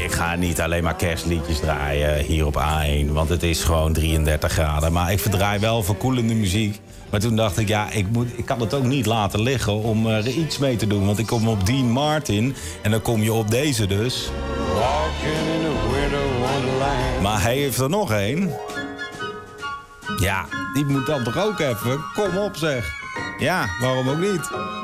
ik ga niet alleen maar kerstliedjes draaien hier op A1. Want het is gewoon 33 graden. Maar ik verdraai wel verkoelende muziek. Maar toen dacht ik, ja, ik kan het ook niet laten liggen om er iets mee te doen. Want ik kom op Dean Martin en dan kom je op deze dus. Maar hij heeft er nog één. Ja, die moet dan toch ook even. Kom op zeg. Ja, waarom ook niet?